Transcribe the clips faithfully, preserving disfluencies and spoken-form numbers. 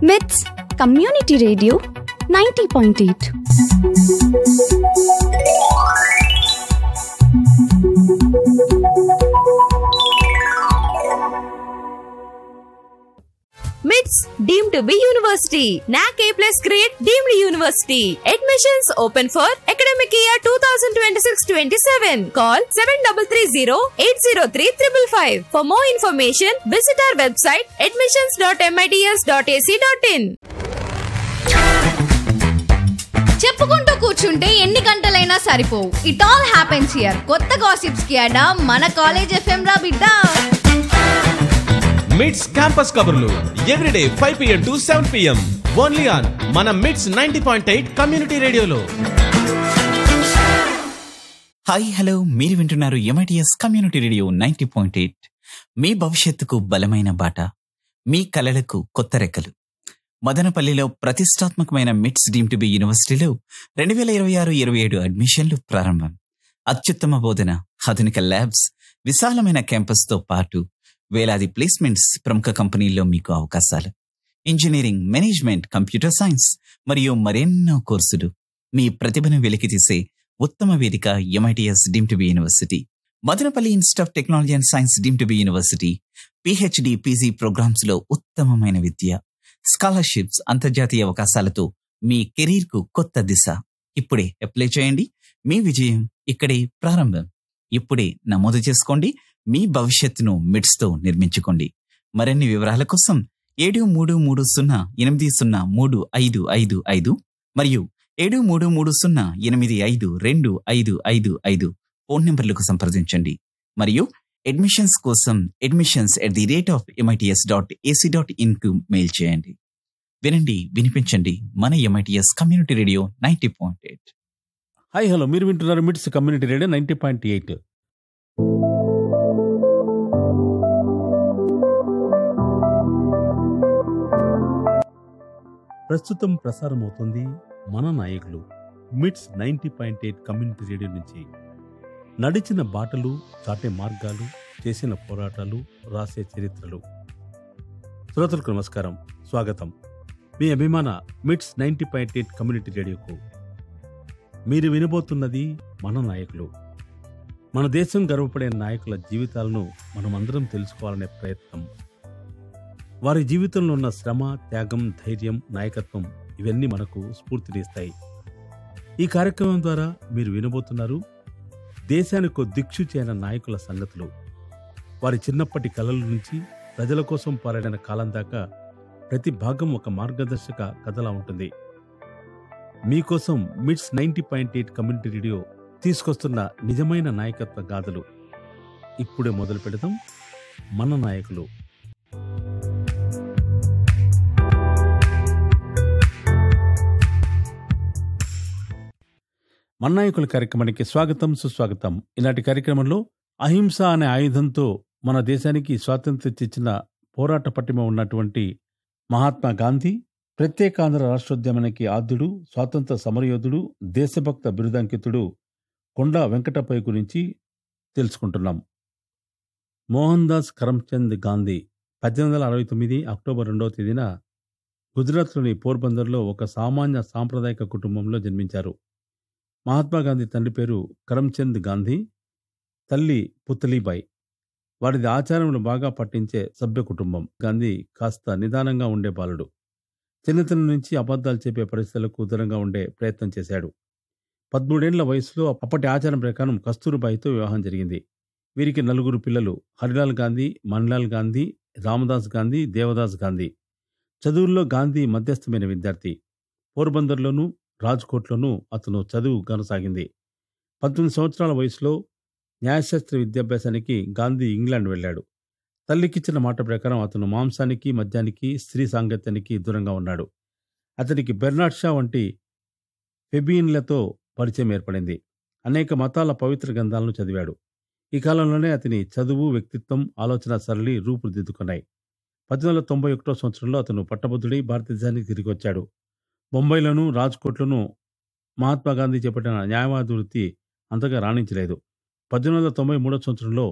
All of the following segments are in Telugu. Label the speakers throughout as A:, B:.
A: మిట్స్ community radio ninety point eight.
B: మిట్స్ deemed to be university. N A C A plus grade deemed university. Admissions open for academic year twenty twenty-six twenty-seven. Call seven three three zero eight zero three five five. For more information, visit our website admissions dot mits dot a c dot in.
C: చెప్పుకుంటూ కూర్చుంటే ఎన్ని గంటలైనా సరిపోవు. It all happens here. కొత్త గాసిప్స్ కి అడా మన కాలేజ్ ఎఫ్ఎం రా బిడ్డ.
D: మిట్స్ క్యాంపస్ కబుర్లు everyday five PM to seven PM only on మన మిట్స్ నైంటీ పాయింట్ ఎయిట్ కమ్యూనిటీ రేడియోలో.
E: హాయ్ హలో, మీరు వింటున్నారు MITS community radio ninety point eight. మీ భవిష్యత్తుకు బలమైన బాట, మీ కలలకు కొత్త రెక్కలు. మదనపల్లిలో ప్రతిష్టాత్మకమైన మిట్స్ డీమ్డ్ టు బి యూనివర్సిటీలో రెండు వేల ఇరవై ఆరు ఇరవై ఏడు అడ్మిషన్లు ప్రారంభం. అత్యుత్తమ బోధన, ఆధునిక ల్యాబ్స్, విశాలమైన క్యాంపస్ తో పాటు వేలాది ప్లేస్మెంట్స్, ప్రముఖ కంపెనీల్లో మీకు అవకాశాలు. ఇంజనీరింగ్, మేనేజ్మెంట్, కంప్యూటర్ సైన్స్ మరియు మరెన్నో కోర్సులు. మీ ప్రతిభను వెలికితీసే ఉత్తమ వేదిక MITS deemed to be university. Madanapalle institute of technology and science deemed to be university. PhD, PG programmes లో ఉత్తమమైన విద్య, స్కాలర్షిప్స్, అంతర్జాతీయ అవకాశాలతో మీ కెరీర్ కు కొత్త దిశ. ఇప్పుడే అప్లై చేయండి. మీ విజయం ఇక్కడే ప్రారంభం. ఇప్పుడే నమోదు చేసుకోండి. మీ భవిష్యత్తును మిట్స్ తో నిర్మించుకోండి. మరిన్ని వివరాల కోసం ఏడు మూడు మూడు సున్నా ఎనిమిది సున్నా మూడు ఐదు ఐదు ఐదు మరియు ఏడు మూడు మూడు సున్నా ఎనిమిది ఐదు రెండు ఐదు ఐదు ఐదు ఫోన్ నెంబర్లకు సంప్రదించండి. మరియు అడ్మిషన్స్ కోసం admissions at the rate of MITS dot AC dot in కు మెయిల్ చేయండి. వినండి, వినిపించండి. మన MITS community radio ninety point eight.
F: Hi hello, మీరు వింటున్నారు మిట్స్ community radio ninety point eight. ప్రస్తుతం ప్రసారం అవుతుంది మన నాయకులు మిట్స్ ninety point eight community radio నుంచి. నడిచిన బాటలు, చాటే మార్గాలు, చేసిన పోరాటాలు, రాసే చరిత్రలు. శ్రోతలకు నమస్కారం, స్వాగతం. మీ అభిమాన మిట్స్ నైంటీ పాయింట్ ఎయిట్ కమ్యూనిటీ రేడియోకు. మీరు వినబోతున్నది మన నాయకులు. మన దేశం గర్వపడే నాయకుల జీవితాలను మనమందరం తెలుసుకోవాలనే ప్రయత్నం. వారి జీవితంలో ఉన్న శ్రమ, త్యాగం, ధైర్యం, నాయకత్వం ఇవన్నీ మనకు స్ఫూర్తినిస్తాయి. ఈ కార్యక్రమం ద్వారా మీరు వినబోతున్నారు దేశానికి దిక్సూచి అయిన నాయకుల సంగతులు. వారి చిన్నప్పటి కలల నుంచి ప్రజల కోసం పోరాడిన కాలం దాకా ప్రతి భాగం ఒక మార్గదర్శక కథలా ఉంటుంది. మీకోసం మిట్స్ ninety point eight community radio తీసుకొస్తున్న నిజమైన నాయకత్వ గాథలు. ఇప్పుడే మొదలు పెడదాం మన నాయకులు. మన నాయకుల కార్యక్రమానికి స్వాగతం, సుస్వాగతం. ఈనాటి కార్యక్రమంలో అహింస అనే ఆయుధంతో మన దేశానికి స్వాతంత్ర్యం తెచ్చిన పోరాట పటిమ ఉన్నటువంటి మహాత్మా గాంధీ, ప్రత్యేకాంధ్ర రాష్ట్రోద్యమానికి ఆద్యుడు, స్వాతంత్ర సమరయోధుడు, దేశభక్త బిరుదాంకితుడు కొండా వెంకటపై గురించి తెలుసుకుంటున్నాం. మోహన్ దాస్ కరమ్చంద్ గాంధీ పద్దెనిమిది వందల అరవై తొమ్మిది అక్టోబర్ రెండవ తేదీన గుజరాత్లోని పోర్బందర్లో ఒక సామాన్య సాంప్రదాయక కుటుంబంలో జన్మించారు. మహాత్మా గాంధీ తండ్రి పేరు కరమ్చంద్ గాంధీ, తల్లి పుతలీబాయి. వారిది ఆచారములు బాగా పట్టించే సభ్య కుటుంబం. గాంధీ కాస్త నిదానంగా ఉండే బాలుడు. చిన్నతనం నుంచి అబద్ధాలు చెప్పే పరిస్థితులకు దూరంగా ఉండే ప్రయత్నం చేశాడు. పదమూడేళ్ల వయసులో అప్పటి ఆచారం ప్రకారం కస్తూరిబాయితో వివాహం జరిగింది. వీరికి నలుగురు పిల్లలు: హరిలాల్ గాంధీ, మన్లాల్ గాంధీ, రామదాస్ గాంధీ, దేవదాస్ గాంధీ. చదువుల్లో గాంధీ మధ్యస్థమైన విద్యార్థి. పోర్బందర్లోనూ రాజ్కోట్లోనూ అతను చదువు కొనసాగింది. పంతొమ్మిది సంవత్సరాల వయసులో న్యాయశాస్త్ర విద్యాభ్యాసానికి గాంధీ ఇంగ్లాండ్ వెళ్ళాడు. తల్లికిచ్చిన మాట ప్రకారం అతను మాంసానికి, మద్యానికి, స్త్రీ సాంగత్యానికి దూరంగా ఉన్నాడు. అతనికి బెర్నాడ్ షా వంటి ఫెబియన్లతో పరిచయం ఏర్పడింది. అనేక మతాల పవిత్ర గ్రంథాలను చదివాడు. ఈ కాలంలోనే అతని చదువు, వ్యక్తిత్వం, ఆలోచన సరళి రూపుదిద్దుకున్నాయి. పద్దెనిమిది వందల తొంభై ఒకటో సంవత్సరంలో అతను పట్టభద్రుడై భారతదేశానికి తిరిగి వచ్చాడు. బొంబాయిలోను రాజ్కోట్లోనూ మహాత్మా గాంధీ చేపట్టిన న్యాయవాద వృత్తి అంతగా రాణించలేదు. పద్దెనిమిది వందల తొంభై మూడో సంవత్సరంలో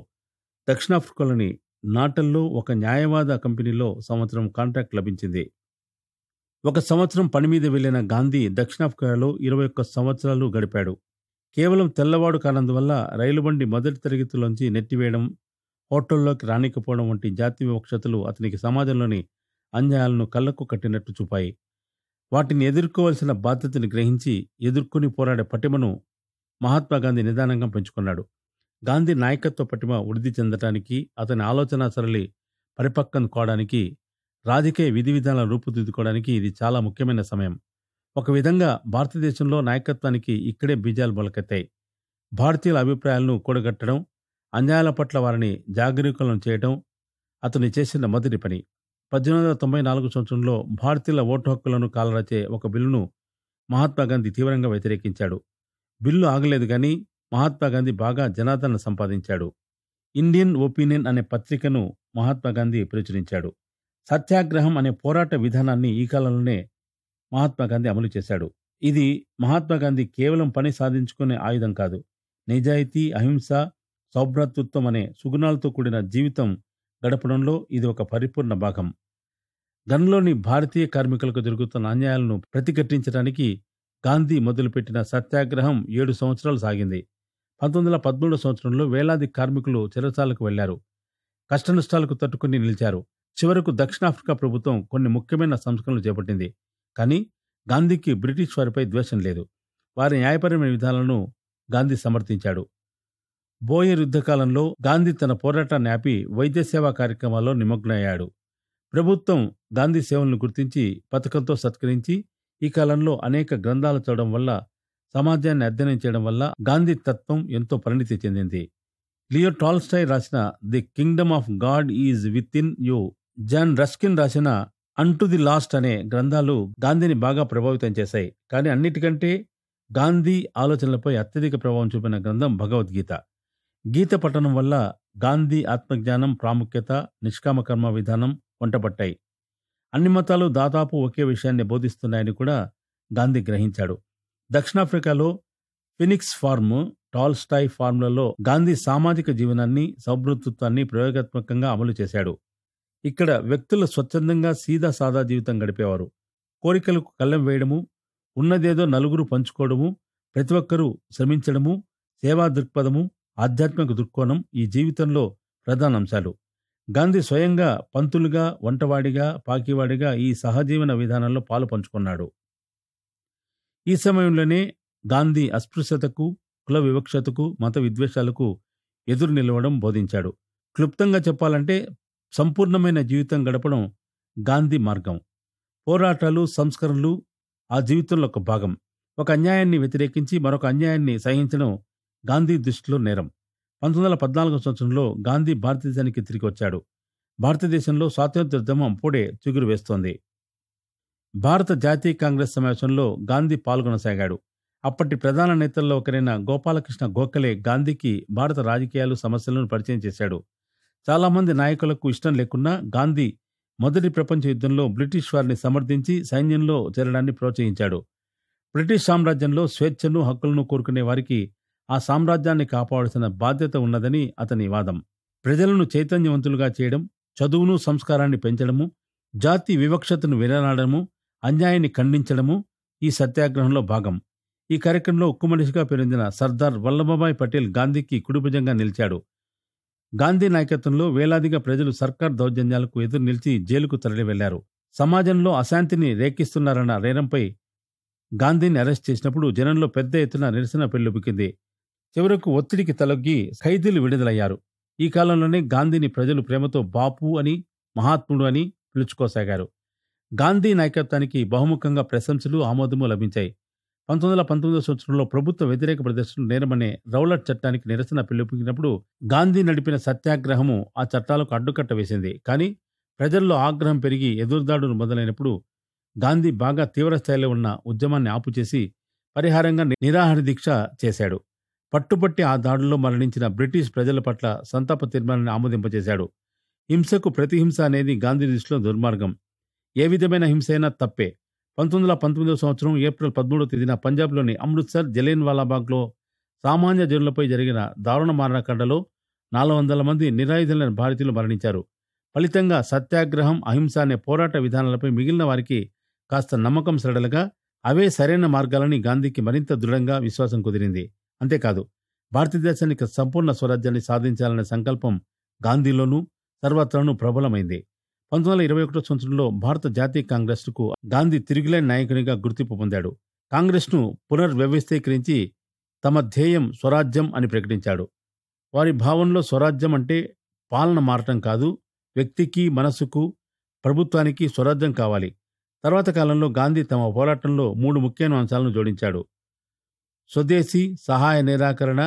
F: దక్షిణాఫ్రికాలోని నాటల్లో ఒక న్యాయవాద కంపెనీలో సంవత్సరం కాంట్రాక్ట్ లభించింది. ఒక సంవత్సరం పని మీద వెళ్లిన గాంధీ దక్షిణాఫ్రికాలో ఇరవై ఒక్క సంవత్సరాలు గడిపాడు. కేవలం తెల్లవాడు కానందువల్ల రైలు బండి మొదటి తరగతిలోంచి నెట్టివేయడం, హోటల్లోకి రానికపోవడం వంటి జాతి వివక్షతలు అతనికి సమాజంలోని అన్యాయాలను కళ్లకు కట్టినట్టు చూపాయి. వాటిని ఎదుర్కోవలసిన బాధ్యతని గ్రహించి ఎదుర్కొని పోరాడే పటిమను మహాత్మాగాంధీ నిదానంగా పెంచుకున్నాడు. గాంధీ నాయకత్వ పటిమ వృద్ధి చెందటానికి, అతని ఆలోచన సరళి పరిపక్వం కావడానికి, రాజకీయ విధి విధానాలు రూపుదిద్దుకోవడానికి ఇది చాలా ముఖ్యమైన సమయం. ఒక విధంగా భారతదేశంలో నాయకత్వానికి ఇక్కడే బీజాలు మొలకెత్తాయి. భారతీయుల అభిప్రాయాలను కూడగట్టడం, అన్యాయాల పట్ల వారిని జాగరూకులను చేయడం అతను చేసిన మొదటి పని. పద్దెనిమిది వందల తొంభై నాలుగు సంవత్సరంలో భారతీయుల ఓటు హక్కులను కాలరాచే ఒక బిల్లును మహాత్మాగాంధీ తీవ్రంగా వ్యతిరేకించాడు. బిల్లు ఆగలేదు కానీ మహాత్మాగాంధీ బాగా జనాదరణ సంపాదించాడు. ఇండియన్ ఒపీనియన్ అనే పత్రికను మహాత్మాగాంధీ ప్రచురించాడు. సత్యాగ్రహం అనే పోరాట విధానాన్ని ఈ కాలంలోనే మహాత్మాగాంధీ అమలు చేశాడు. ఇది మహాత్మాగాంధీ కేవలం పని సాధించుకునే ఆయుధం కాదు. నిజాయితీ, అహింస, సౌభ్రాతృత్వం అనే సుగుణాలతో కూడిన జీవితం గడపడంలో ఇది ఒక పరిపూర్ణ భాగం. గన్లోని భారతీయ కార్మికులకు జరుగుతున్న అన్యాయాలను ప్రతిఘటించడానికి గాంధీ మొదలుపెట్టిన సత్యాగ్రహం ఏడు సంవత్సరాలు సాగింది. పంతొమ్మిది వందల పదమూడవ సంవత్సరంలో వేలాది కార్మికులు చెరసాలకు వెళ్లారు. కష్టనష్టాలకు తట్టుకుని నిలిచారు. చివరకు దక్షిణాఫ్రికా ప్రభుత్వం కొన్ని ముఖ్యమైన సంస్కరణలు చేపట్టింది. కానీ గాంధీకి బ్రిటిష్ వారిపై ద్వేషం లేదు. వారి న్యాయపరమైన విధానాలను గాంధీ సమర్థించాడు. బోయర్ యుద్ధకాలంలో గాంధీ తన పోరాటాన్ని ఆపి వైద్య సేవా కార్యక్రమాల్లో నిమగ్నమయ్యాడు. ప్రభుత్వం గాంధీ సేవలను గుర్తించి పథకంతో సత్కరించి ఈ కాలంలో అనేక గ్రంథాలు చదవడం వల్ల, సమాజాన్ని అధ్యయనం చేయడం వల్ల గాంధీ తత్వం ఎంతో పరిణితి చెందింది. లియో టాల్స్టాయ్ రాసిన the Kingdom of God is with in you, John Ruskin రాసిన అన్ టు ది లాస్ట్ అనే గ్రంథాలు గాంధీని బాగా ప్రభావితం చేశాయి. కానీ అన్నిటికంటే గాంధీ ఆలోచనలపై అత్యధిక ప్రభావం చూపిన గ్రంథం భగవద్గీత. గీత పఠనం వల్ల గాంధీ ఆత్మజ్ఞానం, ప్రాముఖ్యత, నిష్కామ కర్మ విధానం వంటపట్టాయి. అన్ని మతాలు దాదాపు ఒకే విషయాన్ని బోధిస్తున్నాయని కూడా గాంధీ గ్రహించాడు. దక్షిణాఫ్రికాలో ఫినిక్స్ ఫార్మ్, టాల్స్టాయ్ ఫార్మ్లలో గాంధీ సామాజిక జీవనాన్ని, సౌభ్రతృత్వాన్ని ప్రయోగాత్మకంగా అమలు చేశాడు. ఇక్కడ వ్యక్తులు స్వచ్ఛందంగా సీదా సాదా జీవితం గడిపేవారు. కోరికలకు కళ్ళెం వేయడము, ఉన్నదేదో నలుగురు పంచుకోవడము, ప్రతి ఒక్కరూ శ్రమించడము, సేవా దృక్పథము, ఆధ్యాత్మిక దృక్కోణం ఈ జీవితంలో ప్రధాన అంశాలు. గాంధీ స్వయంగా పంతులుగా, వంటవాడిగా, పాకివాడిగా ఈ సహజీవన విధానంలో పాలు పంచుకున్నాడు. ఈ సమయంలోనే గాంధీ అస్పృశ్యతకు, కుల వివక్షతకు, మత విద్వేషాలకు ఎదురు నిలవడం బోధించాడు. క్లుప్తంగా చెప్పాలంటే సంపూర్ణమైన జీవితం గడపడం గాంధీ మార్గం. పోరాటాలు, సంస్కరణలు ఆ జీవితంలో ఒక భాగం. ఒక అన్యాయాన్ని వ్యతిరేకించి మరొక అన్యాయాన్ని సహించడం గాంధీ దృష్టిలో నేరం. పంతొమ్మిది వందల పద్నాలుగో సంవత్సరంలో గాంధీ భారతదేశానికి తిరిగి వచ్చాడు. భారతదేశంలో స్వాతంత్ర్యోద్యమం అప్పుడే చిగురు వేస్తోంది. భారత జాతీయ కాంగ్రెస్ సమావేశంలో గాంధీ పాల్గొనసాగాడు. అప్పటి ప్రధాన నేతల్లో ఒకరైన గోపాలకృష్ణ గోఖలే గాంధీకి భారత రాజకీయాలు, సమస్యలను పరిచయం చేశాడు. చాలామంది నాయకులకు ఇష్టం లేకున్నా గాంధీ మొదటి ప్రపంచ యుద్ధంలో బ్రిటిష్ వారిని సమర్థించి సైన్యంలో చేరడాన్ని ప్రోత్సహించాడు. బ్రిటిష్ సామ్రాజ్యంలో స్వేచ్ఛను, హక్కులను కోరుకునే వారికి ఆ సామ్రాజ్యాన్ని కాపాడాల్సిన బాధ్యత ఉన్నదని అతని వాదం. ప్రజలను చైతన్యవంతులుగా చేయడం, చదువును, సంస్కారాన్ని పెంచడము, జాతి వివక్షతను విననాడము, అన్యాయాన్ని ఖండించడము ఈ సత్యాగ్రహంలో భాగం. ఈ కార్యక్రమంలో ఉక్కు మనిషిగా పేరొందిన సర్దార్ వల్లభభాయ్ పటేల్ గాంధీకి కుడిభుజంగా నిలిచాడు. గాంధీ నాయకత్వంలో వేలాదిగా ప్రజలు సర్కార్ దౌర్జన్యాలకు ఎదురు నిలిచి జైలుకు తరలి వెళ్లారు. సమాజంలో అశాంతిని రేకిస్తున్నారన్న నేరంపై గాంధీని అరెస్ట్ చేసినప్పుడు జనంలో పెద్ద ఎత్తున నిరసన పెల్లుబికింది. చివరకు ఒత్తిడికి తలొగ్గి ఖైదీలు విడుదలయ్యారు. ఈ కాలంలోనే గాంధీని ప్రజలు ప్రేమతో బాపు అని, మహాత్ముడు అని పిలుచుకోసాగారు. గాంధీ నాయకత్వానికి బహుముఖంగా ప్రశంసలు, ఆమోదము లభించాయి. పంతొమ్మిది వందల పంతొమ్మిదో సంవత్సరంలో ప్రభుత్వ వ్యతిరేక ప్రదర్శనలు నేరమనే రౌలట్ చట్టానికి నిరసన పిలుపుకినప్పుడు గాంధీ నడిపిన సత్యాగ్రహము ఆ చట్టాలకు అడ్డుకట్ట వేసింది. కానీ ప్రజల్లో ఆగ్రహం పెరిగి ఎదురుదాడులు మొదలైనప్పుడు గాంధీ బాగా తీవ్రస్థాయిలో ఉన్న ఉద్యమాన్ని ఆపుచేసి పరిహారంగా నిరాహార దీక్ష చేశాడు. పట్టుబట్టి ఆ దాడుల్లో మరణించిన బ్రిటిష్ ప్రజల పట్ల సంతాప తీర్మానాన్ని ఆమోదింపజేశాడు. హింసకు ప్రతిహింస అనేది గాంధీ దృష్టిలో దుర్మార్గం. ఏ విధమైన హింస అయినా తప్పే. పంతొమ్మిది వందల పంతొమ్మిదవ సంవత్సరం ఏప్రిల్ పదమూడవ తేదీన పంజాబ్లోని అమృత్సర్, జలియన్ వాలాబాగ్లో సామాన్య జనులపై జరిగిన దారుణ మారణకాండలో నాలుగు వందల మంది నిరాయుధులైన భారతీయులు మరణించారు. ఫలితంగా సత్యాగ్రహం, అహింస అనే పోరాట విధానాలపై మిగిలిన వారికి కాస్త నమ్మకం సడలగా అవే సరైన మార్గాలని గాంధీకి మరింత దృఢంగా విశ్వాసం కుదిరింది. అంతేకాదు, భారతదేశానికి సంపూర్ణ స్వరాజ్యాన్ని సాధించాలనే సంకల్పం గాంధీలోనూ సర్వత్రానూ ప్రబలమైంది. పంతొమ్మిది వందల ఇరవై ఒకటో సంవత్సరంలో భారత జాతీయ కాంగ్రెస్కు గాంధీ తిరుగులేని నాయకునిగా గుర్తింపు పొందాడు. కాంగ్రెస్ను పునర్వ్యవస్థీకరించి తమ ధ్యేయం స్వరాజ్యం అని ప్రకటించాడు. వారి భావనలో స్వరాజ్యం అంటే పాలన మారటం కాదు, వ్యక్తికి, మనసుకు, ప్రభుత్వానికి స్వరాజ్యం కావాలి. తర్వాత కాలంలో గాంధీ తమ పోరాటంలో మూడు ముఖ్యమైన అంశాలను జోడించాడు: స్వదేశీ, సహాయ నిరాకరణ,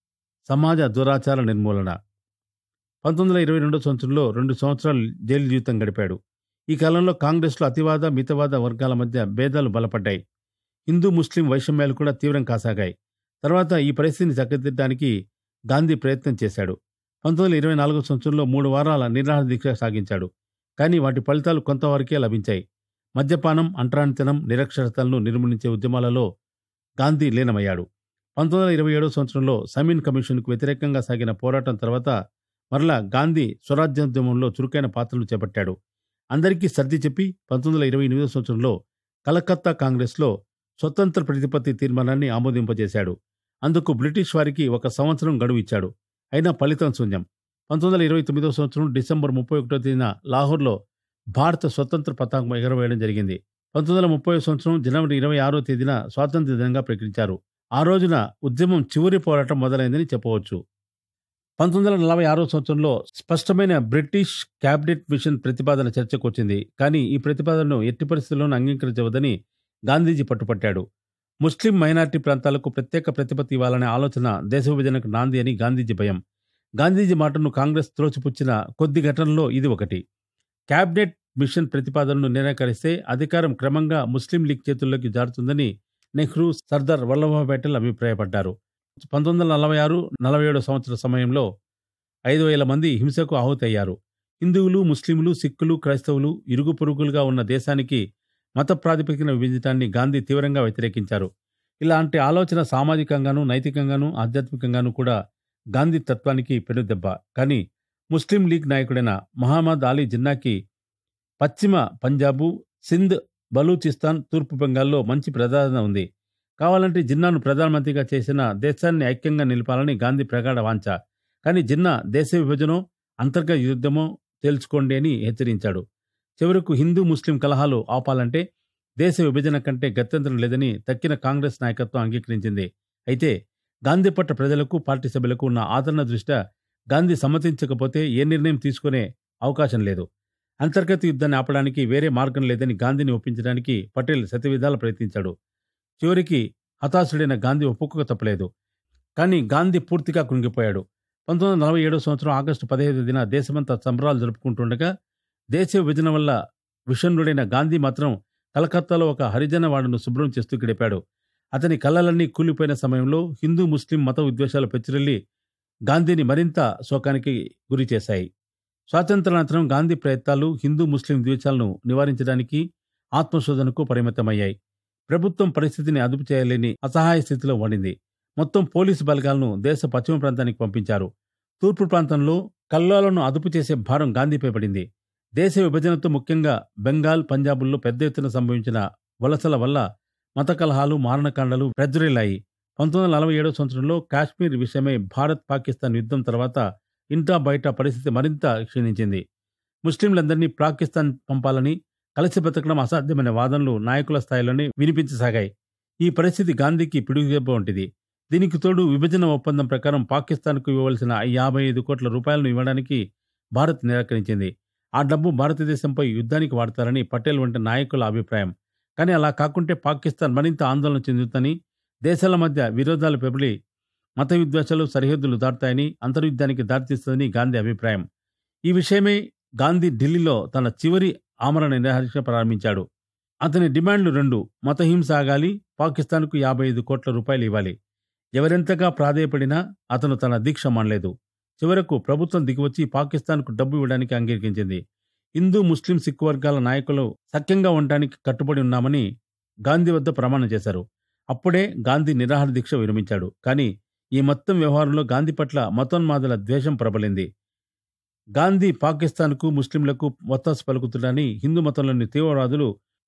F: సమాజ దురాచార నిర్మూలన. పంతొమ్మిది వందల ఇరవై రెండో సంవత్సరంలో రెండు సంవత్సరాలు జైలు జీవితం గడిపాడు. ఈ కాలంలో కాంగ్రెస్లో అతివాద, మితవాద వర్గాల మధ్య భేదాలు బలపడ్డాయి. హిందూ ముస్లిం వైషమ్యాలు కూడా తీవ్రం కాసాగాయి. తర్వాత ఈ పరిస్థితిని చక్కదిద్దడానికి గాంధీ ప్రయత్నం చేశాడు. పంతొమ్మిది వందల ఇరవై నాలుగో సంవత్సరంలో మూడు వారాల నిరాహార దీక్ష సాగించాడు. కానీ వాటి ఫలితాలు కొంతవరకే లభించాయి. మద్యపానం, అంటరానితనం, నిరక్షరతలను నిర్మూలించే ఉద్యమాలలో గాంధీ లీనమయ్యాడు. పంతొమ్మిది వందల ఇరవై ఏడో సంవత్సరంలో సమీన్ కమిషన్కు వ్యతిరేకంగా సాగిన పోరాటం తర్వాత మరలా గాంధీ స్వరాజ్యోద్యమంలో చురుకైన పాత్రలు చేపట్టాడు. అందరికీ సర్ది చెప్పి పంతొమ్మిది వందల ఇరవై ఎనిమిదో సంవత్సరంలో కలకత్తా కాంగ్రెస్లో స్వతంత్ర ప్రతిపత్తి తీర్మానాన్ని ఆమోదింపజేశాడు. అందుకు బ్రిటిష్ వారికి ఒక సంవత్సరం గడువు ఇచ్చాడు. అయినా ఫలితం శూన్యం. పంతొమ్మిది వందల ఇరవై తొమ్మిదో సంవత్సరం డిసెంబర్ ముప్పై ఒకటో తేదీన లాహోర్లో భారత స్వతంత్ర పతాకం ఎగరవేయడం జరిగింది. పంతొమ్మిది వందల ముప్పై సంవత్సరం జనవరి ఇరవై ఆరో తేదీన స్వాతంత్ర్య దినంగా ప్రకటించారు. ఆ రోజున ఉద్యమం చివరి పోరాటం మొదలైందని చెప్పవచ్చు. పంతొమ్మిది వందల నలభై ఆరో సంవత్సరంలో స్పష్టమైన బ్రిటిష్ క్యాబినెట్ మిషన్ ప్రతిపాదన చర్చకు వచ్చింది. కానీ ఈ ప్రతిపాదనను ఎట్టి పరిస్థితుల్లోనూ అంగీకరించవద్దని గాంధీజీ పట్టుపట్టాడు. ముస్లిం మైనారిటీ ప్రాంతాలకు ప్రత్యేక ప్రతిపత్తి ఇవ్వాలనే ఆలోచన దేశ విభజనకు నాంది అని గాంధీజీ భయం. గాంధీజీ మాటను కాంగ్రెస్ త్రోసిపుచ్చిన కొద్ది ఘటనల్లో ఇది ఒకటి. క్యాబినెట్ మిషన్ ప్రతిపాదనను నిరాకరిస్తే అధికారం క్రమంగా ముస్లిం లీగ్ చేతుల్లోకి జారుతుందని నెహ్రూ, సర్దార్ వల్లభాయ్ పటేల్ అభిప్రాయపడ్డారు. పంతొమ్మిది వందల నలభై ఆరు నలభై ఏడో సంవత్సర సమయంలో ఐదు వేల మంది హింసకు ఆహుతయ్యారు. హిందువులు, ముస్లింలు, సిక్కులు, క్రైస్తవులు ఇరుగు పొరుగులుగా ఉన్న దేశానికి మత ప్రాతిపదికన విభజించడాన్ని గాంధీ తీవ్రంగా వ్యతిరేకించారు. ఇలాంటి ఆలోచన సామాజికంగానూ, నైతికంగానూ, ఆధ్యాత్మికంగానూ కూడా గాంధీ తత్వానికి పెనుదెబ్బ. కానీ ముస్లిం లీగ్ నాయకుడైన మహమ్మద్ అలీ జిన్నాకి పశ్చిమ పంజాబు, సింధ్, బలూచిస్తాన్, తూర్పు బెంగాల్లో మంచి ప్రజాదరణ ఉంది. కావాలంటే జిన్నాను ప్రధానమంత్రిగా చేసిన దేశాన్ని ఐక్యంగా నిలపాలని గాంధీ ప్రగాఢ వాంఛ. కానీ జిన్నా దేశ విభజనో అంతర్గత యుద్ధమో తేల్చుకోండి అని హెచ్చరించాడు. చివరకు హిందూ ముస్లిం కలహాలు ఆపాలంటే దేశ విభజన కంటే గత్యంతరం లేదని తక్కిన కాంగ్రెస్ నాయకత్వం అంగీకరించింది. అయితే గాంధీ పట్ల ప్రజలకు, పార్టీ సభ్యులకు ఉన్న ఆదరణ దృష్ట్యా గాంధీ సమ్మతించకపోతే ఏ నిర్ణయం తీసుకునే అవకాశం లేదు. అంతర్గత యుద్ధాన్ని ఆపడానికి వేరే మార్గం లేదని గాంధీని ఒప్పించడానికి పటేల్ శతవిధాల ప్రయత్నించాడు. చివరికి హతాశుడైన గాంధీ ఒప్పుకోక తప్పలేదు. కానీ గాంధీ పూర్తిగా కృంగిపోయాడు. పంతొమ్మిది వందల నలభై ఏడో సంవత్సరం ఆగస్టు పదిహేను దిన దేశమంతా సంబరాలు జరుపుకుంటుండగా దేశ విభజన వల్ల విషణ్ణుడైన గాంధీ మాత్రం కలకత్తాలో ఒక హరిజన వాడను శుభ్రం చేస్తూ గడిపాడు. అతని కళ్ళలన్నీ కూలిపోయిన సమయంలో హిందూ ముస్లిం మత విద్వేషాలు పెచ్చిరెళ్లి గాంధీని మరింత శోకానికి గురి చేశాయి. స్వాతంత్ర్యానంతరం గాంధీ ప్రయత్నాలు హిందూ ముస్లిం ద్వేషాలను నివారించడానికి ఆత్మశోధనకు పరిమితమయ్యాయి. ప్రభుత్వం పరిస్థితిని అదుపు చేయలేని అసహాయ స్థితిలో పడింది. మొత్తం పోలీసు బలగాలను దేశ పశ్చిమ ప్రాంతానికి పంపించారు. తూర్పు ప్రాంతంలో కల్లోలను అదుపు చేసే భారం గాంధీపై పడింది. దేశ విభజనతో ముఖ్యంగా బెంగాల్, పంజాబుల్లో పెద్ద ఎత్తున సంభవించిన వలసల వల్ల మత కలహాలు, మారణకాండలు ప్రజ్వరిల్లాయి. పంతొమ్మిది వందల నలభై ఏడో సంవత్సరంలో కాశ్మీర్ విషయమై భారత్ పాకిస్తాన్ యుద్ధం తర్వాత ఇంటా బయట పరిస్థితి మరింత క్షీణించింది. ముస్లింలందరినీ పాకిస్తాన్ పంపాలని, కలిసి బతకడం అసాధ్యమైన వాదనలు నాయకుల స్థాయిలోనే వినిపించసాగాయి. ఈ పరిస్థితి గాంధీకి పిడుగుదెబ్బ వంటిది. దీనికి తోడు విభజన ఒప్పందం ప్రకారం పాకిస్తాన్కు ఇవ్వవలసిన యాభై ఐదు కోట్ల రూపాయలను ఇవ్వడానికి భారత్ నిరాకరించింది. ఆ డబ్బు భారతదేశంపై యుద్ధానికి వాడతారని పటేల్ వంటి నాయకుల అభిప్రాయం. కానీ అలా కాకుంటే పాకిస్తాన్ మరింత ఆందోళన చెందుతుందని, దేశాల మధ్య విరోధాలు పెబలి మత విద్వేషాలు సరిహద్దులు దాటుతాయని, అంతర్యుద్ధానికి దారితీస్తుందని గాంధీ అభిప్రాయం. ఈ విషయమై గాంధీ ఢిల్లీలో తన చివరి ఆమరణ నిరాహార ప్రారంభించాడు. అతని డిమాండ్లు రెండు: మతహింస ఆగాలి, పాకిస్తాన్కు యాభై ఐదు కోట్ల రూపాయలు ఇవ్వాలి. ఎవరెంతగా ప్రాధేయపడినా అతను తన దీక్ష మానలేదు. చివరకు ప్రభుత్వం దిగివచ్చి పాకిస్తాన్కు డబ్బు ఇవ్వడానికి అంగీకరించింది. హిందూ, ముస్లిం, సిక్కు వర్గాల నాయకులు సఖ్యంగా ఉండడానికి కట్టుబడి ఉన్నామని గాంధీ వద్ద ప్రమాణం చేశారు. అప్పుడే గాంధీ నిరాహార దీక్ష విరమించాడు. కానీ ఈ మొత్తం వ్యవహారంలో గాంధీ పట్ల మతోన్మాదుల ద్వేషం ప్రబలింది. గాంధీ పాకిస్తాన్కు, ముస్లింలకు ఒత్తాసు పలుకుతుండని హిందూ మతంలోని తీవ్రవాదులు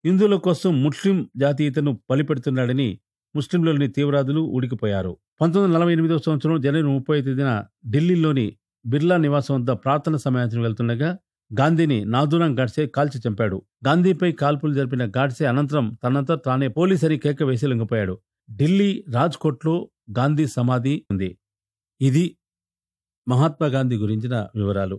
F: హిందువుల కోసం ముస్లిం జాతీయతను బలిపెడుతున్నాడని ముస్లింలోని తీవ్రవాదులు ఊడికిపోయారు. పంతొమ్మిది వందల నలభై ఎనిమిదవ సంవత్సరం జనవరి ముప్పై తేదీన ఢిల్లీలోని బిర్లా నివాసం వద్ద ప్రార్థన సమావేశం వెళ్తుండగా గాంధీని నాథూరాం గాడ్సే కాల్చి చంపాడు. గాంధీపై కాల్పులు జరిపిన గాడ్సే అనంతరం తనంతా తానే పోలీస్ అని కేక వేసి లొంగిపోయాడు. ఢిల్లీ రాజ్కోట్లో గాంధీ సమాధి ఉంది. ఇది మహాత్మా గాంధీ గురించిన వివరాలు.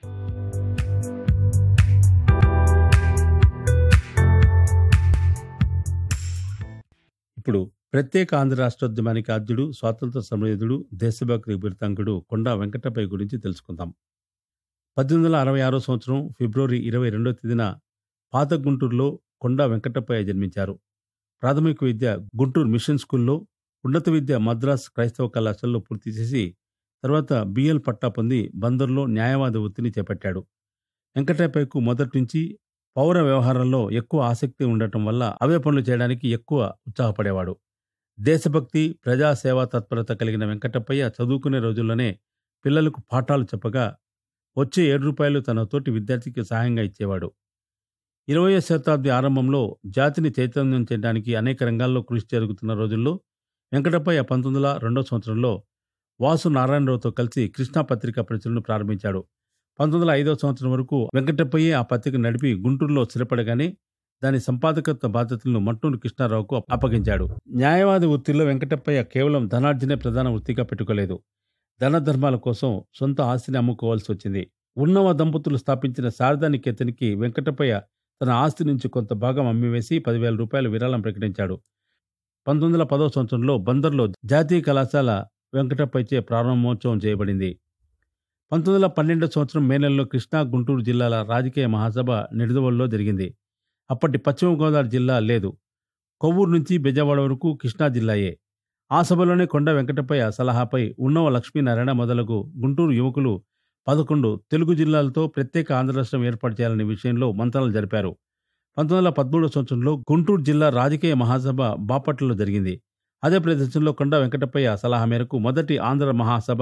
F: ఇప్పుడు ప్రత్యేక ఆంధ్ర రాష్ట్రోద్యమానికి ఆద్యుడు, స్వాతంత్ర సమరయోధుడు, దేశభక్తి బిరుతాంకుడు కొండా వెంకటపై గురించి తెలుసుకుందాం. పద్దెనిమిది వందల అరవై ఆరో సంవత్సరం ఫిబ్రవరి ఇరవై రెండో తేదీన పాత గుంటూరులో కొండా వెంకటప్పయ్య జన్మించారు. ప్రాథమిక విద్య గుంటూరు మిషన్ స్కూల్లో, ఉన్నత విద్య మద్రాస్ క్రైస్తవ కళాశాలలో పూర్తి చేసి తర్వాత బిఎల్ పట్టా పొంది బందర్లో న్యాయవాద వృత్తిని చేపట్టాడు. వెంకటప్పయ్యకు మొదటి నుంచి పౌర వ్యవహారాల్లో ఎక్కువ ఆసక్తి ఉండటం వల్ల అవే పనులు చేయడానికి ఎక్కువ ఉత్సాహపడేవాడు. దేశభక్తి, ప్రజాసేవా తత్పరత కలిగిన వెంకటప్పయ్య చదువుకునే రోజుల్లోనే పిల్లలకు పాఠాలు చెప్పగా వచ్చే ఏడు రూపాయలు తన తోటి విద్యార్థికి సహాయంగా ఇచ్చేవాడు. ఇరవయో శతాబ్ది ఆరంభంలో జాతిని చైతన్యం చేయడానికి అనేక రంగాల్లో కృషి జరుగుతున్న రోజుల్లో వెంకటప్పయ్య పంతొమ్మిది వందల రెండో సంవత్సరంలో వాసు నారాయణరావుతో కలిసి కృష్ణా పత్రిక ప్రచురణ ప్రారంభించాడు. పంతొమ్మిది వందల ఐదో సంవత్సరం వరకు వెంకటప్పయ్యే ఆ పత్రిక నడిపి గుంటూరులో స్థిరపడగానే దాని సంపాదకత్వ బాధ్యతలను మట్టూరు కృష్ణారావుకు అప్పగించాడు. న్యాయవాది వృత్తిలో వెంకటప్పయ్య కేవలం ధనార్జనే ప్రధాన వృత్తిగా పెట్టుకోలేదు. ధన ధర్మాల కోసం సొంత ఆస్తిని అమ్ముకోవాల్సి వచ్చింది. ఉన్నవ దంపతులు స్థాపించిన శారదా నికేతన్కి వెంకటప్పయ్య తన ఆస్తి నుంచి కొంత భాగం అమ్మివేసి పదివేల రూపాయల విరాళం ప్రకటించాడు. పంతొమ్మిది వందల పదో సంవత్సరంలో బందర్లో జాతీయ కళాశాల వెంకటప్పయ్యచే ప్రారంభోత్సవం చేయబడింది. పంతొమ్మిది వందల పన్నెండో సంవత్సరం మే నెలలో కృష్ణా, గుంటూరు జిల్లాల రాజకీయ మహాసభ నిడదవోలులో జరిగింది. అప్పటి పశ్చిమ గోదావరి జిల్లా లేదు. కొవ్వూరు నుంచి బెజవాడ వరకు కృష్ణా జిల్లాయే. ఆ సభలోనే కొండా వెంకటప్పయ్య సలహాపై ఉన్నవ లక్ష్మీనారాయణ మొదలగు గుంటూరు యువకులు పదకొండు తెలుగు జిల్లాలతో ప్రత్యేక ఆంధ్ర రాష్ట్రం ఏర్పాటు చేయాలనే విషయంలో మంత్రాలు జరిపారు. పంతొమ్మిది వందల పదమూడో సంవత్సరంలో గుంటూరు జిల్లా రాజకీయ మహాసభ బాపట్లలో జరిగింది. అదే ప్రదేశంలో కొండా వెంకటప్పయ్య సలహా మేరకు మొదటి ఆంధ్ర మహాసభ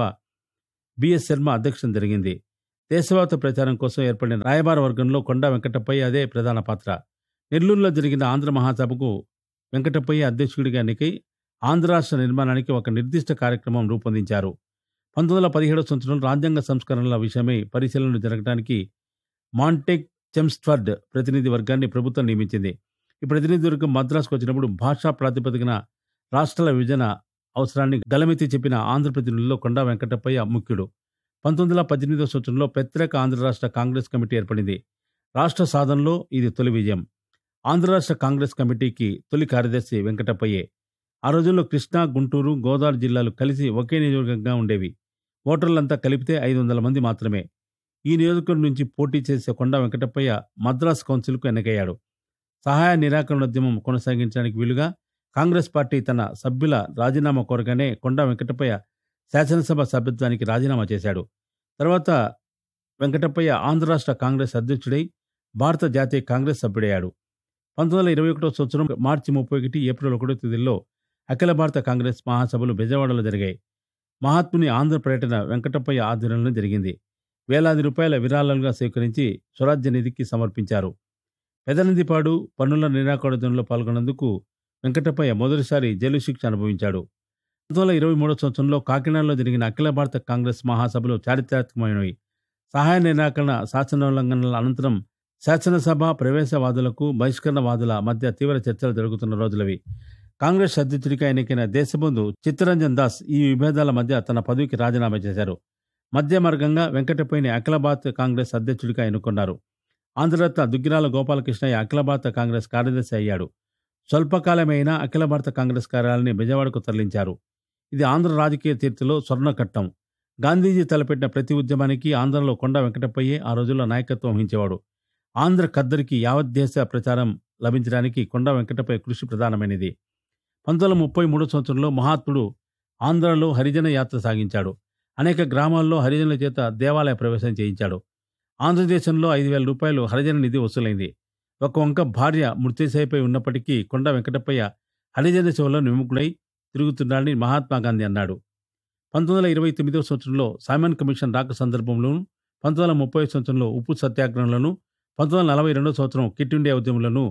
F: బిఎస్ శర్మ అధ్యక్షం జరిగింది. దేశవ్యాప్త ప్రచారం కోసం ఏర్పడిన రాయబార వర్గంలో కొండా వెంకటప్పయ్య అదే ప్రధాన పాత్ర. నెల్లూరులో జరిగిన ఆంధ్ర మహాసభకు వెంకటప్పయ్య అధ్యక్షుడిగా ఎన్నికై ఆంధ్ర రాష్ట్ర నిర్మాణానికి ఒక నిర్దిష్ట కార్యక్రమం రూపొందించారు. పంతొమ్మిది వందల పదిహేడవ సంవత్సరం రాజ్యాంగ సంస్కరణల విషయమై పరిశీలనలు జరగడానికి మాంటెక్ చెమ్స్ఫర్డ్ ప్రతినిధి వర్గాన్ని ప్రభుత్వం నియమించింది. ఈ ప్రతినిధి వర్గం మద్రాసుకు వచ్చినప్పుడు భాషా ప్రాతిపదికన రాష్ట్రాల విభజన అవసరాన్ని గలమెత్తి చెప్పిన ఆంధ్ర ప్రతినిధుల్లో కొండా వెంకటప్పయ్య ముఖ్యుడు. పంతొమ్మిది వందల పద్దెనిమిదవ సంవత్సరంలో ప్రత్యేక ఆంధ్ర రాష్ట్ర కాంగ్రెస్ కమిటీ ఏర్పడింది. రాష్ట్ర సాధనలో ఇది తొలి విజయం. ఆంధ్ర రాష్ట్ర కాంగ్రెస్ కమిటీకి తొలి కార్యదర్శి వెంకటప్పయ్యే. ఆ రోజుల్లో కృష్ణా, గుంటూరు, గోదావరి జిల్లాలు కలిసి ఒకే నియోజకవర్గంగా ఉండేవి. ఓటర్లంతా కలిపితే ఐదు వందల మంది మాత్రమే. ఈ నియోజకవర్గం నుంచి పోటీ చేసే కొండా వెంకటప్పయ్య మద్రాస్ కౌన్సిల్కు ఎన్నికయ్యాడు. సహాయ నిరాకరణోద్యమం కొనసాగించడానికి వీలుగా కాంగ్రెస్ పార్టీ తన సభ్యుల రాజీనామా కోరగానే కొండా వెంకటప్పయ్య శాసనసభ సభ్యత్వానికి రాజీనామా చేశాడు. తర్వాత వెంకటప్పయ్య ఆంధ్ర రాష్ట్ర కాంగ్రెస్ అధ్యక్షుడై భారత జాతీయ కాంగ్రెస్ సభ్యుడయ్యాడు. పంతొమ్మిది వందల ఇరవై ఒకటో సంవత్సరం మార్చి ముప్పై ఒకటి ఏప్రిల్ ఒకటో తేదీల్లో అఖిల భారత కాంగ్రెస్ మహాసభలు బెజవాడలో జరిగాయి. మహాత్ముని ఆంధ్ర పర్యటన వెంకటప్పయ్య ఆధ్వర్యంలో జరిగింది. వేలాది రూపాయల విరాళాలుగా సేకరించి స్వరాజ్య నిధికి సమర్పించారు. పెదనందిపాడు పన్నుల నిరాకరణలో పాల్గొన్నందుకు వెంకటప్పయ్య మొదటిసారి జైలు శిక్ష అనుభవించాడు. పంతొమ్మిది వందల ఇరవై మూడో సంవత్సరంలో కాకినాడలో జరిగిన అఖిల భారత కాంగ్రెస్ మహాసభలు చారిత్రాత్మకమైనవి. సహాయ నిరాకరణ శాసనోల్లంఘనల అనంతరం శాసనసభ ప్రవేశవాదులకు బహిష్కరణవాదుల మధ్య తీవ్ర చర్చలు జరుగుతున్న రోజులవి. కాంగ్రెస్ అధ్యక్షుడిగా ఎన్నికైన దేశబంధు చిత్తరంజన్ దాస్ ఈ విభేదాల మధ్య తన పదవికి రాజీనామా చేశారు. మధ్య మార్గంగా వెంకటప్పయ్యని అఖిల భారత కాంగ్రెస్ అధ్యక్షుడిగా ఎన్నుకున్నారు. ఆంధ్రరత్న దుగ్గిరాల గోపాలకృష్ణయ్య అఖిల భారత కాంగ్రెస్ కార్యదర్శి అయ్యాడు. స్వల్పకాలమైన అఖిల భారత కాంగ్రెస్ కార్యాలయాన్ని బెజవాడకు తరలించారు. ఇది ఆంధ్ర రాజకీయ తీర్థలో స్వర్ణకట్టం. గాంధీజీ తలపెట్టిన ప్రతి ఉద్యమానికి ఆంధ్రలో కొండా వెంకటప్పయ్యే ఆ రోజుల్లో నాయకత్వం వహించేవాడు. ఆంధ్ర ఖద్దరికి యావత్ దేశ ప్రచారం లభించడానికి కొండా వెంకటప్పయ్య కృషి ప్రధానమైనది. పంతొమ్మిది వందల ముప్పై మూడో సంవత్సరంలో మహాత్ముడు ఆంధ్రలో హరిజన యాత్ర సాగించాడు. అనేక గ్రామాల్లో హరిజనుల చేత దేవాలయ ప్రవేశం చేయించాడు. ఆంధ్రదేశంలో ఐదు వేల రూపాయలు హరిజన నిధి వసూలైంది. ఒక వంక భార్య మృత్యుశైపై ఉన్నప్పటికీ కొండా వెంకటప్పయ్య హరిజన సేవలో విముఖుడై తిరుగుతున్నాడని మహాత్మా గాంధీ అన్నాడు. పంతొమ్మిది వందల ఇరవై తొమ్మిదవ సంవత్సరంలో సైమన్ కమిషన్ రాక సందర్భంలోనూ, పంతొమ్మిది వందల ముప్పై సంవత్సరంలో ఉప్పు సత్యాగ్రహంలోనూ, పంతొమ్మిది వందల నలభై రెండో సంవత్సరం కిట్ ఇండియా ఉద్యమంలోనూ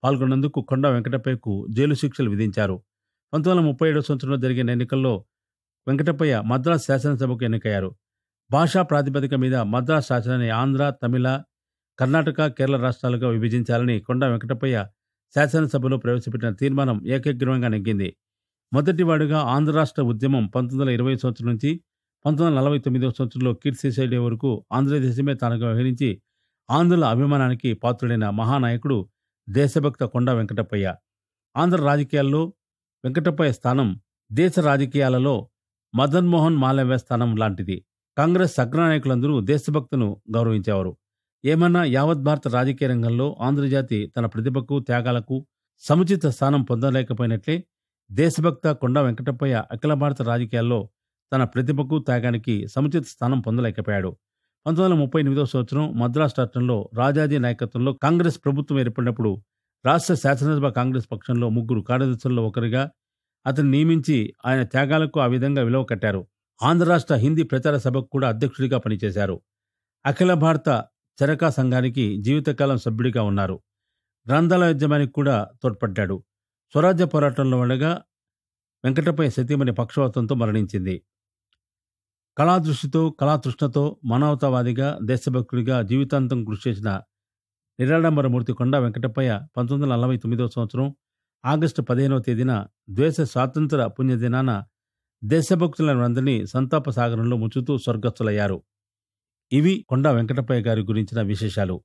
F: పాల్గొన్నందుకు కొండా వెంకటప్పయ్యకు జైలు శిక్షలు విధించారు. పంతొమ్మిది వందల ముప్పై ఏడవ సంవత్సరంలో జరిగిన ఎన్నికల్లో వెంకటప్పయ్య మద్రాస్ శాసనసభకు ఎన్నికయ్యారు. భాషా ప్రాతిపదిక మీద మద్రాస్ శాసనాన్ని ఆంధ్ర, తమిళ, కర్ణాటక, కేరళ రాష్ట్రాలుగా విభజించాలని కొండా వెంకటప్పయ్య శాసనసభలో ప్రవేశపెట్టిన తీర్మానం ఏకగ్రీవంగా నెగ్గింది. మొదటివాడుగా ఆంధ్ర రాష్ట్ర ఉద్యమం పంతొమ్మిది వందల ఇరవై సంవత్సరం నుంచి పంతొమ్మిది వందల నలభై తొమ్మిదవ సంవత్సరంలో కీర్తిశేషుడే వరకు ఆంధ్రదేశమే తానుగా వ్యవహరించి ఆంధ్రుల అభిమానానికి పాత్రుడైన మహానాయకుడు దేశభక్త కొండా వెంకటప్పయ్య. ఆంధ్ర రాజకీయాల్లో వెంకటప్పయ్య స్థానం దేశ రాజకీయాలలో మదన్మోహన్ మాలవ్య స్థానం లాంటిది. కాంగ్రెస్ అగ్రనాయకులందరూ దేశభక్తును గౌరవించేవారు. ఏమన్నా యావత్ భారత రాజకీయ రంగంలో ఆంధ్రజాతి తన ప్రతిభకు, త్యాగాలకు సముచిత స్థానం పొందలేకపోయినట్లే దేశభక్త కొండా వెంకటప్పయ్య అఖిల భారత రాజకీయాల్లో తన ప్రతిభకు, త్యాగానికి సముచిత స్థానం పొందలేకపోయాడు. పంతొమ్మిది వందల ముప్పై ఎనిమిదవ సంవత్సరం మద్రాసు రాష్ట్రంలో రాజాజీ నాయకత్వంలో కాంగ్రెస్ ప్రభుత్వం ఏర్పడినప్పుడు రాష్ట్ర శాసనసభ కాంగ్రెస్ పక్షంలో ముగ్గురు కార్యదర్శుల్లో ఒకరిగా అతన్ని నియమించి ఆయన త్యాగాలకు ఆ విధంగా విలువ కట్టారు. ఆంధ్ర రాష్ట్ర హిందీ ప్రచార సభకు కూడా అధ్యక్షుడిగా పనిచేశారు. అఖిల భారత చరకా సంఘానికి జీవితకాలం సభ్యుడిగా ఉన్నారు. గ్రంథాలయోద్యమానికి కూడా తోడ్పడ్డాడు. స్వరాజ్య పోరాటంలో ఉండగా వెంకటప్పయ్య సతీమణి పక్షవాతంతో మరణించింది. కళాదృష్టితో, కళాతృష్ణతో మానవతావాదిగా, దేశభక్తుడిగా జీవితాంతం కృషి చేసిన నిరాడంబరమూర్తి కొండా వెంకటప్పయ్య పంతొమ్మిది వందల నలభై తొమ్మిదవ సంవత్సరం ఆగస్టు పదిహేనవ తేదీన దేశ స్వాతంత్ర పుణ్యదినాన దేశభక్తులను అందరినీ సంతాప సాగరంలో ముంచుతూ స్వర్గస్థులయ్యారు. ఇవి కొండా వెంకటప్పయ్య గారి గురించిన విశేషాలు.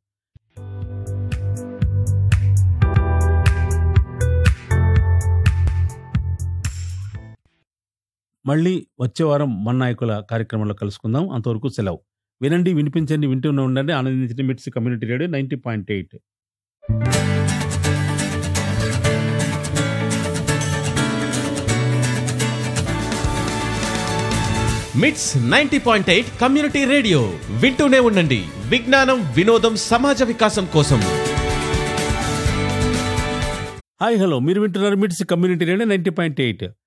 F: మళ్ళీ వచ్చే వారం మన నాయకుల కార్యక్రమంలో కలుసుకుందాం. అంతవరకు సెలవు. వినండి, వినిపించండి, వింటూనే ఉండండి. ఆనందించండి. మిట్స్ community radio ninety point eight.
D: మిట్స్ ninety point eight community radio వింటూనే ఉండండి. విజ్ఞానం, వినోదం, సమాజ వికాసం కోసం.
F: హాయ్ హలో, మీరు వింటున్నారు మిట్స్ community radio ninety point eight.